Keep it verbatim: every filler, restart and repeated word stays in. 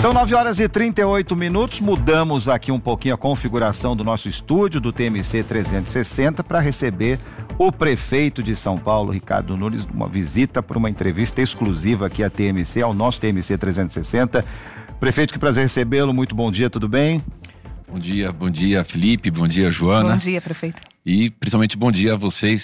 São nove horas e trinta e oito minutos, mudamos aqui um pouquinho a configuração do nosso estúdio do T M C trezentos e sessenta para receber o prefeito de São Paulo, Ricardo Nunes, uma visita por uma entrevista exclusiva aqui à T M C, ao nosso T M C trezentos e sessenta. Prefeito, que prazer recebê-lo, muito bom dia, tudo bem? Bom dia, bom dia Felipe, bom dia Joana. Bom dia, prefeito. E principalmente bom dia a vocês